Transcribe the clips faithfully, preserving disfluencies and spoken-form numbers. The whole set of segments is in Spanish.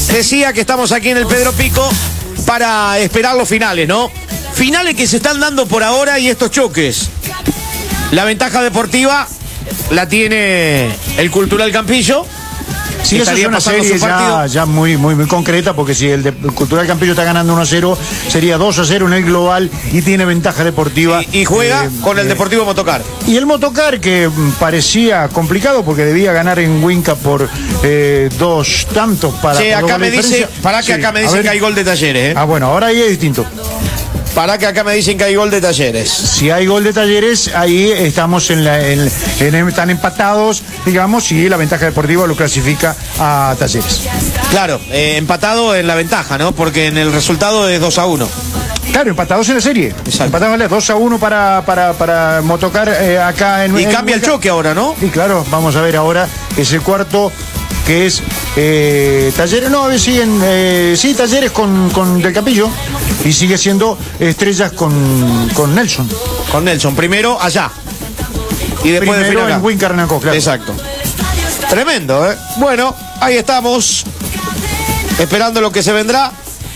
Decía que estamos aquí en el Pedro Pico para esperar los finales, ¿no? Finales que se están dando por ahora y estos choques. La ventaja deportiva la tiene el Cultural Campillo. Sí, esa es una serie ya, ya muy, muy, muy concreta, porque si el, de, el Cultural Campillo está ganando uno a cero, sería dos a cero en el global y tiene ventaja deportiva. Y, y juega eh, con el eh, Deportivo Motocar. Y el Motocar, que parecía complicado porque debía ganar en Winca por eh, dos tantos para... Sí, acá me dice, para que sí, acá me dicen que hay gol de Talleres, ¿eh? Ah, bueno, ahora ahí es distinto. Para que acá me dicen que hay gol de Talleres. Si hay gol de Talleres, ahí estamos en la, en, en, están empatados, digamos, y la ventaja deportiva lo clasifica a Talleres. Claro, eh, empatado en la ventaja, ¿no? Porque en el resultado es dos a uno. Claro, empatados en la serie. Exacto. Empatados dos a uno para, para, para Motocar eh, acá en... Y en cambia Huelca. El choque ahora, ¿no? Y claro, vamos a ver ahora, es el cuarto, que es eh, Talleres, no, a ver, siguen, eh, sí, Talleres con, con Del Campillo, y sigue siendo Estrellas con, con Nelson. Con Nelson, primero allá. Y después primero de en Winca Renacó, claro. Exacto. Tremendo, ¿eh? Bueno, ahí estamos, esperando lo que se vendrá.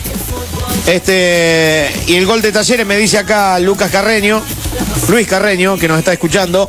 Este, y el gol de Talleres, me dice acá Lucas Carreño, Luis Carreño, que nos está escuchando.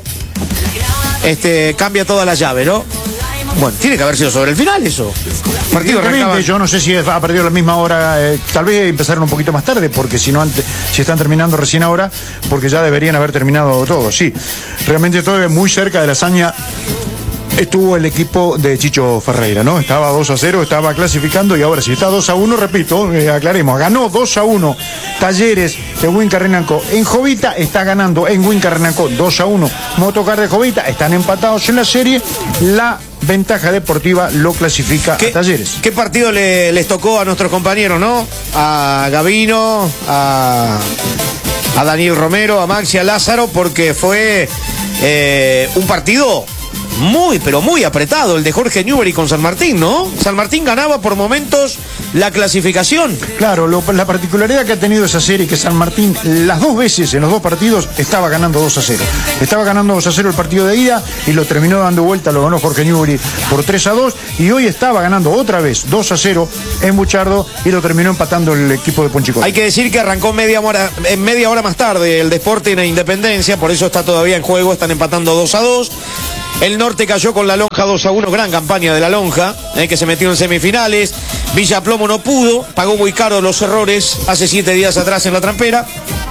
Este, cambia toda la llave, ¿no? Bueno, tiene que haber sido sobre el final eso. Partido arrancaba... Yo no sé si ha perdido la misma hora, eh, tal vez empezaron un poquito más tarde, porque si no antes, si están terminando recién ahora, porque ya deberían haber terminado todo, sí. Realmente todo muy cerca de la hazaña estuvo el equipo de Chicho Ferreira, ¿no? Estaba dos a cero, estaba clasificando, y ahora si está dos a uno, repito, eh, aclaremos, ganó dos a uno Talleres de Winca Renacó. En Jovita está ganando en Winca Renacó dos a uno Motocar de Jovita, están empatados en la serie. La ventaja deportiva lo clasifica ¿Qué, a Talleres. ¿Qué partido le, les tocó a nuestros compañeros, no? A Gavino, a, a Daniel Romero, a Maxi, a Lázaro, porque fue eh, un partido muy, pero muy apretado, el de Jorge Newbery con San Martín, ¿no? San Martín ganaba por momentos la clasificación. Claro, lo, la particularidad que ha tenido esa serie, que San Martín las dos veces en los dos partidos estaba ganando dos a cero. Estaba ganando dos a cero el partido de ida y lo terminó dando vuelta, lo ganó Jorge Newbery por tres a dos, y hoy estaba ganando otra vez dos a cero en Buchardo y lo terminó empatando el equipo de Ponchicol. Hay que decir que arrancó media hora, media hora más tarde el Deporte en Independencia, por eso está todavía en juego, están empatando dos a dos. El Norte cayó con la Lonja dos a uno, gran campaña de la Lonja, eh, que se metió en semifinales. Villa Plomo no pudo, pagó muy caro los errores hace siete días atrás en la Trampera.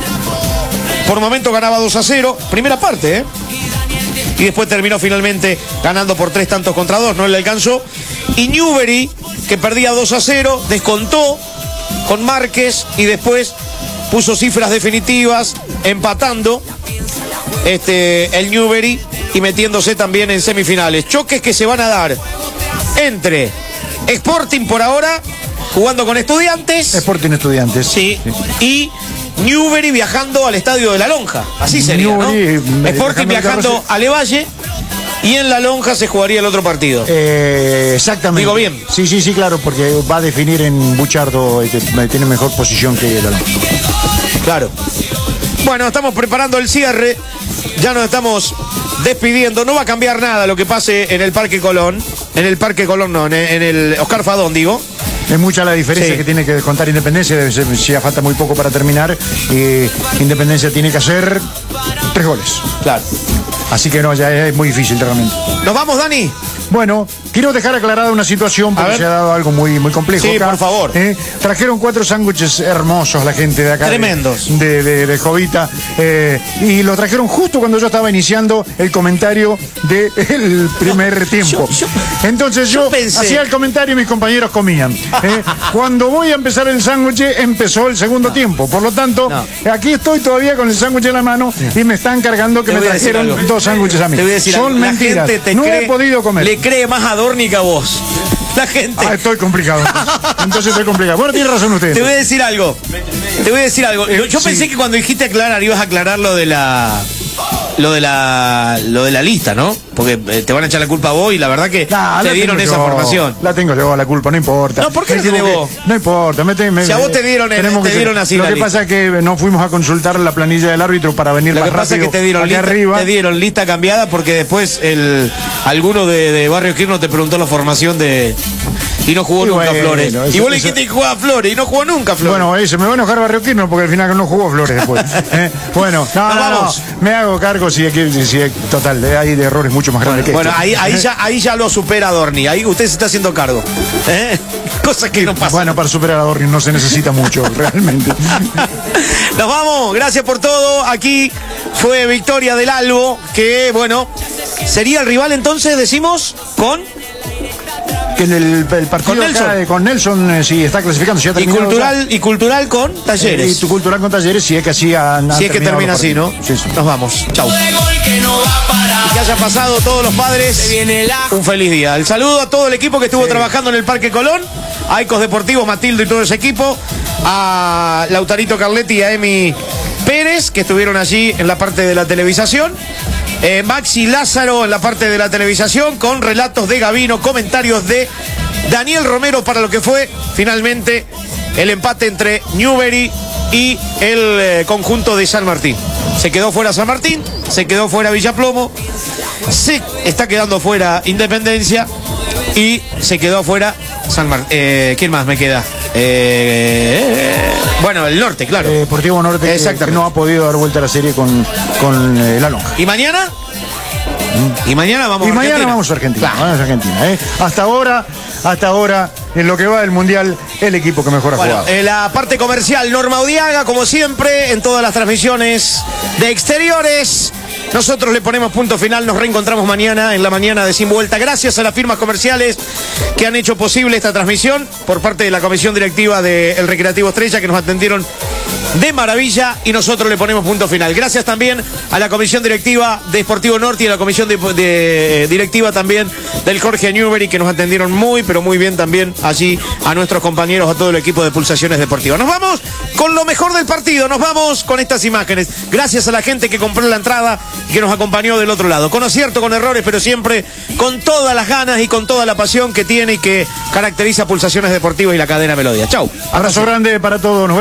Por momento ganaba dos a cero, primera parte, ¿eh? Y después terminó finalmente ganando por tres tantos contra dos, no le alcanzó. Y Newbery, que perdía dos a cero, descontó con Márquez y después puso cifras definitivas, empatando este, el Newbery y metiéndose también en semifinales. Choques que se van a dar entre Sporting por ahora, jugando con Estudiantes. Sporting Estudiantes. Sí. sí. Y Newbery viajando al Estadio de la Lonja. Así sería, Newbery, ¿no? Sporting viajando a Levalle y en la Lonja se jugaría el otro partido. Eh, exactamente. Digo bien. Sí, sí, sí, claro, porque va a definir en Buchardo, este, tiene mejor posición que la Lonja. Claro. Bueno, estamos preparando el cierre. Ya nos estamos despidiendo. No va a cambiar nada lo que pase en el Parque Colón. En el Parque Colón, no, en el Oscar Fadón, digo. Es mucha la diferencia sí. que tiene que descontar Independencia. Debe ser, ya falta muy poco para terminar. Eh, Independencia tiene que hacer tres goles. Claro. Así que no, ya es muy difícil realmente. ¿Nos vamos, Dani? Bueno, quiero dejar aclarada una situación porque se ha dado algo muy, muy complejo. Sí, acá. por favor. Eh, trajeron cuatro sándwiches hermosos la gente de acá. Tremendos. De, de, de Jovita. Eh, y lo trajeron justo cuando yo estaba iniciando el comentario del primer no, tiempo. Yo, yo, Entonces yo, yo hacía el comentario y mis compañeros comían. Eh, cuando voy a empezar el sándwich, empezó el segundo no. tiempo. Por lo tanto, no. aquí estoy todavía con el sándwich en la mano y me están cargando que te me trajeron dos sándwiches a mí. Te voy a decir Son algo. mentiras. Te no cree, he podido comer. Le cree más a Dorni que a vos. La gente. Ah, estoy complicado. Entonces, entonces estoy complicado. Bueno, tiene razón usted. Te voy a decir algo. Te voy a decir algo. Yo, yo sí. pensé que cuando dijiste aclarar, ibas a aclarar lo de la. Lo de la. Lo de la lista, ¿no? Porque te van a echar la culpa a vos y la verdad que nah, te dieron esa yo. formación. La tengo yo, la culpa, no importa. No, ¿por qué no tenés vos? No importa. Me, me, si a vos te dieron, el, te que dieron así. Lo que pasa es que no fuimos a consultar la planilla del árbitro para venir lo más que pasa rápido. Es que te dieron, lista, arriba. te dieron lista cambiada porque después el alguno de, de Barrio Quirno te preguntó la formación de. Y no jugó Y nunca bueno, Flores. eso- Y vos le eso- dijiste que jugaba Flores y no jugó nunca Flores. Bueno, ahí se me va a enojar Barrio Quirno porque al final no jugó Flores después. ¿eh? Bueno, no, Nos no, no, vamos. me hago cargo si, si, si total, eh, hay de errores mucho más grandes que Bueno, esto. ahí, ahí, ya, ahí ya lo supera Dorni. Ahí usted se está haciendo cargo. ¿Eh? Cosa que no pasa. Bueno, para superar a Dorni no se necesita mucho, realmente. Nos vamos, gracias por todo. Aquí fue victoria del Albo, que bueno, sería el rival entonces, decimos, con Que en el, el partido Con Nelson. acá de- con Nelson, eh, sí, está clasificando. Si ha y terminado cultural y cultural con ya. Talleres. Y tu cultural con Talleres, si es que así han, han Si es que terminado termina los así, ¿no? partidos. Sí, sí. Nos vamos. Chau. Y que hayan pasado todos los padres un feliz día. El saludo a todo el equipo que estuvo Sí. trabajando en el Parque Colón, a Ecos Deportivos, Matildo y todo ese equipo, a Lautarito Carletti y a Emi Pérez, que estuvieron allí en la parte de la televisación. Eh, Maxi Lázaro en la parte de la televisación, con relatos de Gavino, comentarios de Daniel Romero para lo que fue finalmente el empate entre Newbery y el eh, conjunto de San Martín. Se quedó fuera San Martín, se quedó fuera Villaplomo, se está quedando fuera Independencia y se quedó fuera San Martín. Eh, ¿Quién más me queda? Eh, bueno, el norte, claro. Eh, Deportivo Norte, que- Exactamente. que no ha podido dar vuelta a la serie con, con eh, la lonja. ¿Y mañana? Y mañana vamos Y a mañana Argentina. vamos a Argentina. Claro. Vamos a Argentina, ¿eh? Hasta ahora, hasta ahora, en lo que va del Mundial, el equipo que mejor ha Bueno, jugado. en la parte comercial, Norma Odiaga, como siempre, en todas las transmisiones de exteriores. Nosotros le ponemos punto final, nos reencontramos mañana en la mañana de Sin Vuelta. Gracias a las firmas comerciales que han hecho posible esta transmisión por parte de la comisión directiva del Recreativo Estrella, que nos atendieron de maravilla y nosotros le ponemos punto final. Gracias también a la comisión directiva de Sportivo Norte y a la comisión de, de- directiva también del Jorge Newbery, que nos atendieron muy, pero muy bien también allí, a nuestros compañeros, a todo el equipo de Pulsaciones Deportivas. Nos vamos con lo mejor del partido, nos vamos con estas imágenes. Gracias a la gente que compró la entrada y que nos acompañó del otro lado. Con acierto, con errores, pero siempre con todas las ganas y con toda la pasión que tiene y que caracteriza Pulsaciones Deportivas y la cadena Melodía. Chau. Abrazo grande para todos. Nos vemos.